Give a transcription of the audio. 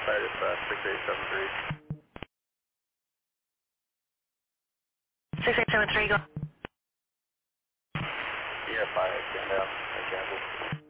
Flight is 6873. 6873, go. Yeah, 5, stand out. I cancel.